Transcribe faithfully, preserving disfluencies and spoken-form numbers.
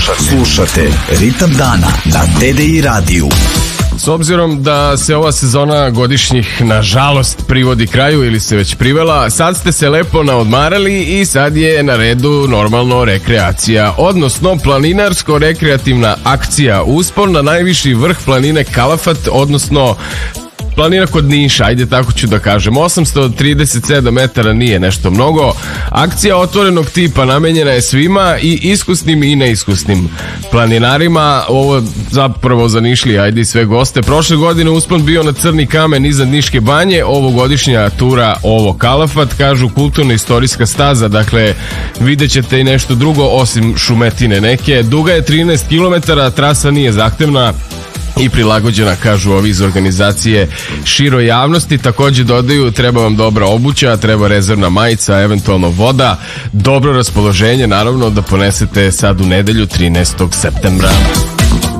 Slušate Ritam dana na T D I radiju. S obzirom da se ova sezona godišnjih nažalost privodi kraju ili se već privela, sad ste se lepo naodmarali i sad je na redu normalno rekreacija, odnosno planinarsko-rekreativna akcija uspon na najviši vrh planine Kalafat, odnosno planina kod Niša, ajde tako ću da kažem. osamsto trideset sedam metara nije nešto mnogo. Akcija otvorenog tipa namenjena je svima, i iskusnim i neiskusnim planinarima. Ovo zapravo za Nišlije, ajde i sve goste. Prošle godine uspon bio na Crni kamen iznad Niške banje, ovogodišnja tura ovo Kalafat, kažu kulturno-istorijska staza, dakle vidjet ćete i nešto drugo osim šumetine neke. Duga je trinaest kilometara, trasa nije zahtevna i prilagođena, kažu ovi iz organizacije, široj javnosti. Takođe dodaju, treba vam dobra obuća, treba rezervna majica, eventualno voda, dobro raspoloženje, naravno, da ponesete sad u nedelju trinaestog septembra.